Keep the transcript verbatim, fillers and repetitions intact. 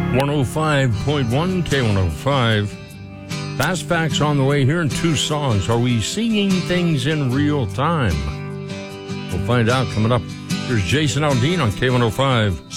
one oh five point one K one oh five. Fast Facts on the way here in two songs. Are we seeing things in real time? We'll find out coming up. Here's Jason Aldean on K one oh five.